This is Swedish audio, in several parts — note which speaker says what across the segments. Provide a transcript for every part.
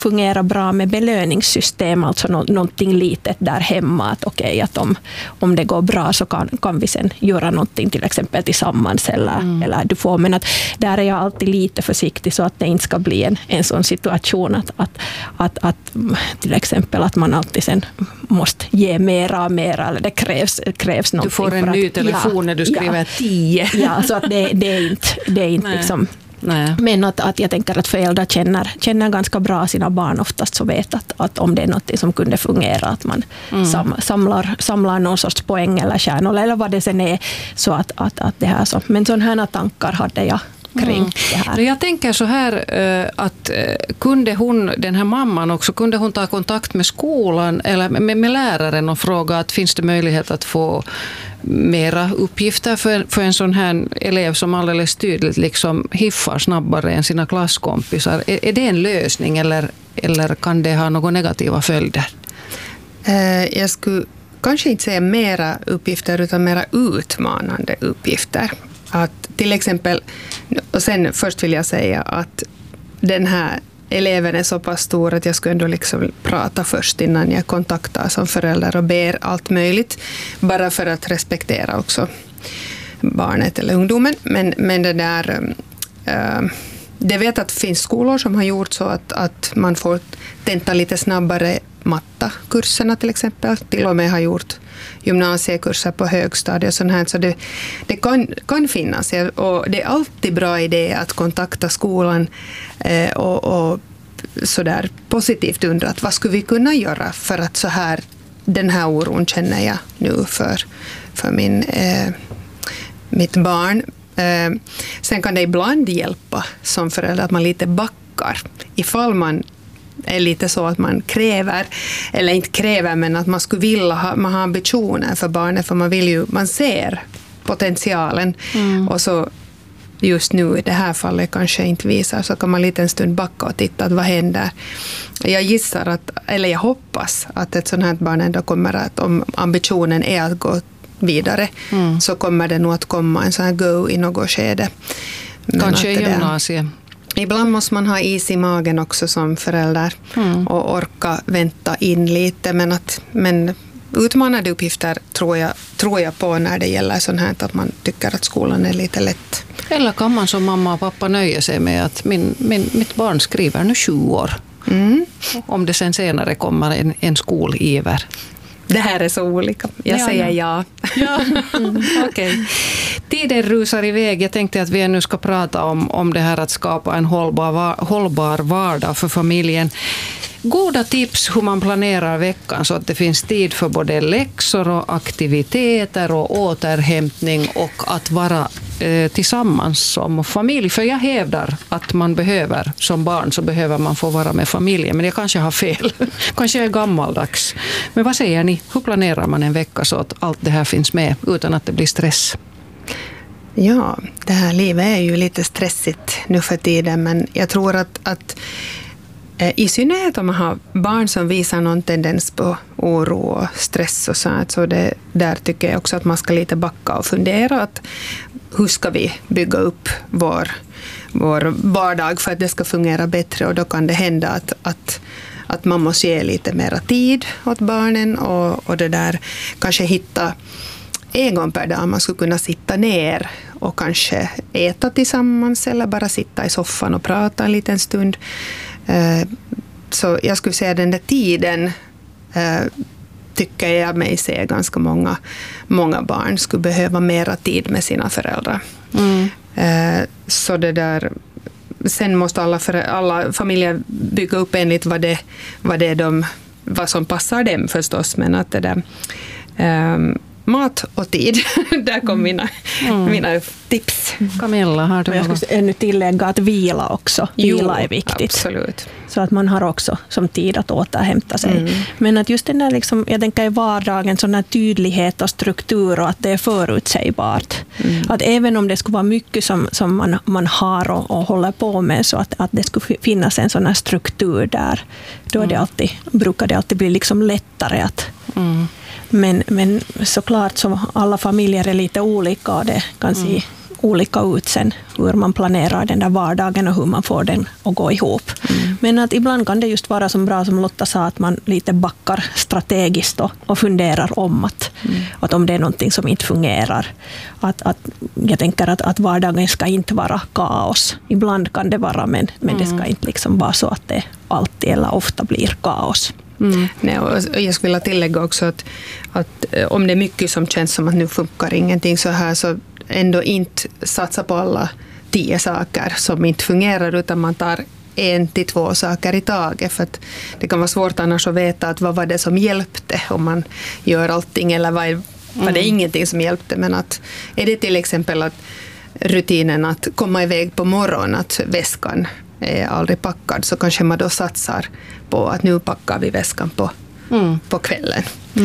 Speaker 1: fungera bra med belöningssystem, alltså någonting litet där hemma, att okej, att om det går bra så kan vi sen göra någonting till exempel tillsammans eller du får, men att där är jag alltid lite försiktig så att det inte ska bli en sån situation att till exempel att man alltid sen måste ge mera eller det krävs någonting.
Speaker 2: Du får en ny telefon när du skriver 10.
Speaker 1: Ja, så att det är inte liksom. Nej. Men att jag tänker att föräldrar känner ganska bra sina barn oftast, så vet att om det är något som kunde fungera, att man samlar någon sorts poäng eller kärnor eller vad det sen är, så att det här så. Men sådana här tankar hade jag kring det här.
Speaker 2: Jag tänker så här att kunde den här mamman också, kunde hon ta kontakt med skolan eller med läraren och fråga att finns det möjlighet att få mera uppgifter för en sån här elev som alldeles tydligt liksom hiffar snabbare än sina klasskompisar. Är det en lösning eller kan det ha några negativa följder?
Speaker 3: Jag skulle kanske inte säga mera uppgifter utan mera utmanande uppgifter. Att till exempel, och sen först vill jag säga att den här eleven är så pass stor att jag skulle ändå liksom prata först innan jag kontaktar som förälder och ber allt möjligt, bara för att respektera också barnet eller ungdomen. Men det där, det vet att det finns skolor som har gjort så att man får tenta lite snabbare mattakurserna till exempel, till och med har gjort gymnasiekurser på högstadiet, sån här, så det kan finnas, och det är alltid bra idé att kontakta skolan och så där positivt undra att vad skulle vi kunna göra för att så här, den här oron känner jag nu för mitt barn. Sen kan det ibland hjälpa som förälder att man lite backar ifall man är lite så att man kräver, eller inte kräver, men att man skulle vilja man har ambitioner för barnet, för man ser potentialen och så just nu i det här fallet kanske inte visar, så kan man lite en stund backa och titta att vad händer. Jag gissar jag hoppas att ett sånt här barn ändå kommer att, om ambitionen är att gå vidare, så kommer det nog att komma en sån här go i något skede.
Speaker 2: Kanske i gymnasiet.
Speaker 3: Ibland måste man ha is i magen också som förälder och orka vänta in lite, men utmanande uppgifter tror jag på när det gäller sånt här, att man tycker att skolan är lite lätt.
Speaker 2: Eller kan man som mamma och pappa nöja sig med att mitt barn skriver nu 20 år. Om det sen senare kommer en skoliver.
Speaker 3: Det här är så olika. Jag säger ja.
Speaker 2: Okej. Tiden rusar iväg. Jag tänkte att vi nu ska prata om det här att skapa en hållbar vardag för familjen. Goda tips hur man planerar veckan så att det finns tid för både läxor och aktiviteter och återhämtning och att vara tillsammans som familj. För jag hävdar att man behöver, som barn så behöver man få vara med familjen. Men jag kanske har fel. Kanske jag är gammaldags. Men vad säger ni? Hur planerar man en vecka så att allt det här finns med utan att det blir stress?
Speaker 3: Ja, det här livet är ju lite stressigt nu för tiden, men jag tror att i synnerhet om man har barn som visar någon tendens på oro och stress och sånt, så där tycker jag också att man ska lite backa och fundera att hur ska vi bygga upp vår vardag för att det ska fungera bättre, och då kan det hända att man måste ge lite mera tid åt barnen och det där kanske hitta en gång per dag man skulle kunna sitta ner och kanske äta tillsammans eller bara sitta i soffan och prata en liten stund. Så jag skulle säga den där tiden tycker jag mig se ganska många barn skulle behöva mera tid med sina föräldrar. Så det där, sen måste alla familjer bygga upp enligt vad som passar dem förstås, men att det där mat och tid, där kom mina tips.
Speaker 2: Camilla, har du
Speaker 1: jag skulle ännu tillägga att vila också. Vila är viktigt.
Speaker 3: Absolut.
Speaker 1: Så att man har också som tid att återhämta sig. Men att just den där, liksom, jag tänker i vardagen, sån här tydlighet och struktur och att det är förutsägbart. Att även om det skulle vara mycket som man har och håller på med, så att det skulle finnas en sån här struktur där, då är det brukar det alltid bli liksom lättare att Men såklart så alla familjer är lite olika och det kan se olika ut sen, hur man planerar den där vardagen och hur man får den att gå ihop. Men att ibland kan det just vara som bra som Lotta sa, att man lite backar strategiskt och funderar om att om det är någonting som inte fungerar. Jag tänker att vardagen ska inte vara kaos. Ibland kan det vara, men det ska inte liksom vara så att det alltid eller ofta blir kaos.
Speaker 3: Nej, och jag skulle vilja tillägga också att om det är mycket som känns som att nu funkar ingenting så här, så ändå inte satsa på alla 10 saker som inte fungerar, utan man tar 1 till 2 saker i taget, för att det kan vara svårt annars att veta att vad var det som hjälpte om man gör allting, eller var det ingenting som hjälpte. Men att är det till exempel att rutinen att komma iväg på morgonen, att väskan är aldrig packad, så kanske man då satsar på att nu packar vi väskan på kvällen.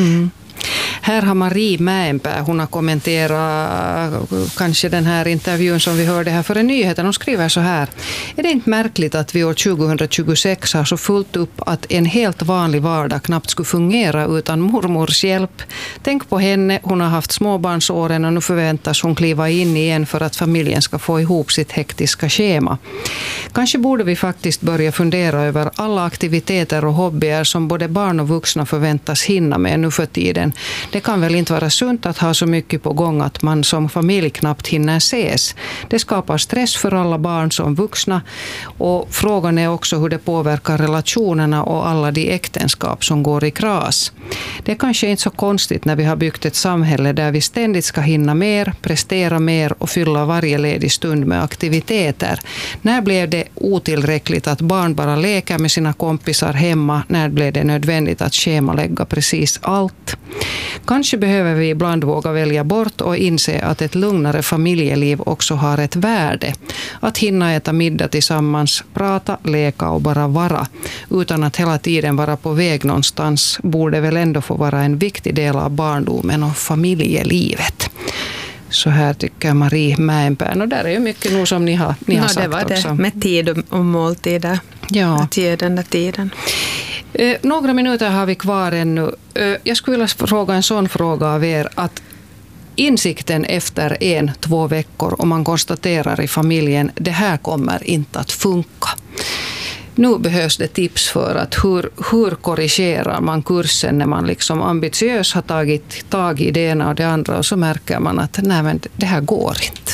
Speaker 2: Här har Marie Mäenpää, hon har kommenterat kanske den här intervjun som vi hörde här före nyheten. Hon skriver så här: är det inte märkligt att vi år 2026 har så fullt upp att en helt vanlig vardag knappt skulle fungera utan mormors hjälp? Tänk på henne, hon har haft småbarnsåren och nu förväntas hon kliva in igen för att familjen ska få ihop sitt hektiska schema. Kanske borde vi faktiskt börja fundera över alla aktiviteter och hobbyer som både barn och vuxna förväntas hinna med nu för tiden. Det kan väl inte vara sunt att ha så mycket på gång att man som familj knappt hinner ses. Det skapar stress för alla barn som vuxna, och frågan är också hur det påverkar relationerna och alla de äktenskap som går i kras. Det är kanske inte så konstigt när vi har byggt ett samhälle där vi ständigt ska hinna mer, prestera mer och fylla varje ledig stund med aktiviteter. När blev det otillräckligt att barn bara leker med sina kompisar hemma? När blev det nödvändigt att schemalägga precis allt? Kanske behöver vi ibland våga välja bort och inse att ett lugnare familjeliv också har ett värde. Att hinna äta middag tillsammans, prata, leka och bara vara, utan att hela tiden vara på väg någonstans, borde väl ändå få vara en viktig del av barndomen och familjelivet. Så här tycker Marie Mäenpää. Och där är ju mycket nog som ni har sagt
Speaker 3: det var
Speaker 2: också.
Speaker 3: Det med tid och måltider.
Speaker 2: Ja.
Speaker 3: Att ge den där tiden.
Speaker 2: Några minuter har vi kvar ännu. Jag skulle vilja fråga en sån fråga av er, att insikten efter 1-2 veckor, om man konstaterar i familjen, det här kommer inte att funka. Nu behövs det tips för att hur korrigerar man kursen när man liksom ambitiöst har tagit tag i det ena och det andra, och så märker man att nej, men det här går inte.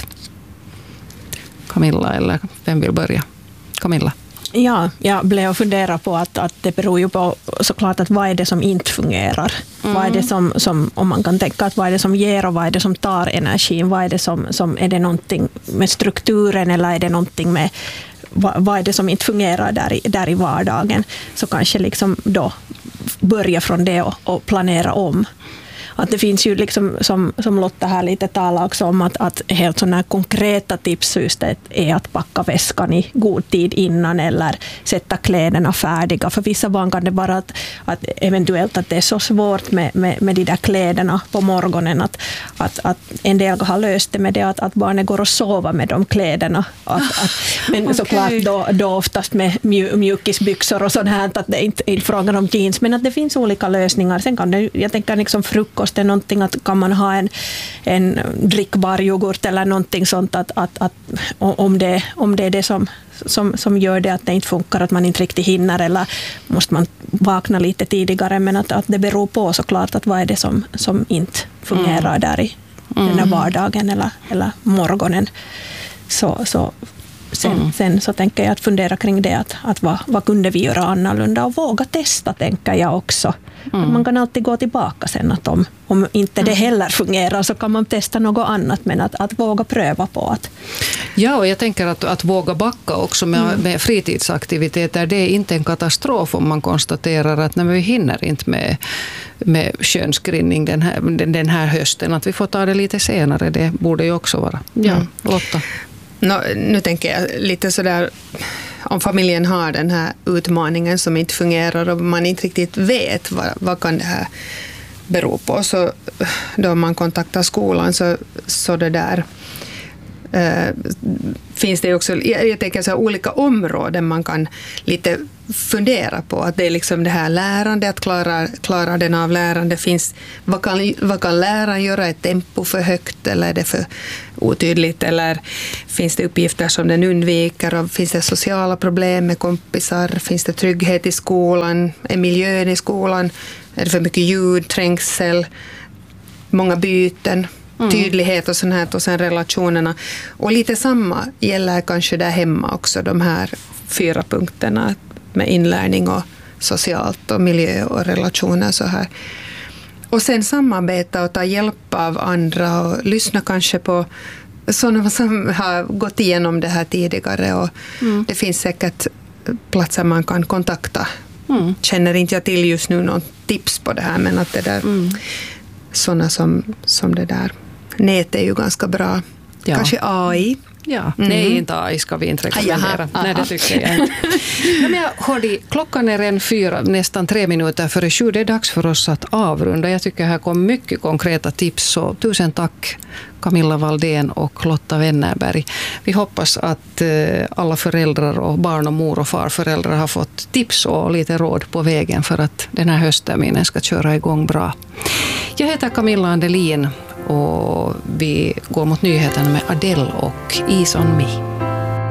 Speaker 2: Camilla, eller vem vill börja? Camilla.
Speaker 1: Ja, jag blev och fundera på att det beror ju på såklart att vad är det som inte fungerar. Vad är det som, om man kan tänka att vad är det som ger och vad är det som tar energin, vad är det som är det någonting med strukturen, eller är det någonting med vad är det som inte fungerar där i vardagen, så kanske liksom då börja från det och planera om. Att det finns ju liksom, som Lotta här lite talar också om, att helt sådana här konkreta tips just är att packa väskan i god tid innan, eller sätta kläderna färdiga. För vissa barn kan det vara att eventuellt att det är så svårt med de där kläderna på morgonen, att en del har löst det med det att barnen går och sover med de kläderna. Men okay. Såklart då oftast med mjukisbyxor och sånt här, att det inte är frågan om jeans, men att det finns olika lösningar. Sen kan det, jag tänker liksom frukost är någonting, att kan man ha en drickbar yoghurt eller någonting sånt, att om det är det som gör det att det inte funkar, att man inte riktigt hinner, eller måste man vakna lite tidigare, men att det beror på såklart att vad är det som inte fungerar där i den där vardagen eller morgonen. Sen så tänker jag att fundera kring det, att vad kunde vi göra annorlunda, och våga testa, tänker jag också. Man kan alltid gå tillbaka sen, att om inte det heller fungerar så kan man testa något annat, men att våga pröva på att...
Speaker 2: Ja, och jag tänker att våga backa också med fritidsaktiviteter, det är inte en katastrof om man konstaterar att vi hinner inte med könsskrinning den här hösten, att vi får ta det lite senare, det borde ju också vara. Ja, Lotta.
Speaker 3: Nu tänker jag lite sådär, om familjen har den här utmaningen som inte fungerar och man inte riktigt vet vad kan det här bero på, så då man kontaktar skolan så det där finns det också, jag tänker så här, olika områden man kan lite fundera på, att det är liksom det här lärande, att klara den av lärande finns, vad kan läraren göra, ett tempo för högt eller är det för otydligt, eller finns det uppgifter som den undviker, och finns det sociala problem med kompisar, finns det trygghet i skolan, är miljön i skolan, är det för mycket ljud, trängsel, många byten, tydlighet och sånt här, och sen relationerna. Och lite samma gäller kanske där hemma också, de här 4 punkterna med inlärning och socialt och miljö och relationer så här. Och sen samarbeta och ta hjälp av andra och lyssna kanske på sådana som har gått igenom det här tidigare, och det finns säkert platser man kan kontakta. Känner inte jag till just nu någon tips på det här, men att det där sådana som det där. Nät är ju ganska bra.
Speaker 2: Ja.
Speaker 3: Kanske AI.
Speaker 2: Ja, nej, inte AI ska vi inte rekommendera. Nej, det tycker jag inte. Men hörde, klockan är nästan 3 minuter före 7. Det är dags för oss att avrunda. Jag tycker här kom mycket konkreta tips. Så tusen tack Camilla Valdén och Lotta Wennerberg. Vi hoppas att alla föräldrar och barn och mor- och farföräldrar har fått tips och lite råd på vägen för att den här höstterminen ska köra igång bra. Jag heter Camilla Andelin och vi går mot nyheterna med Adele och Ease on Me.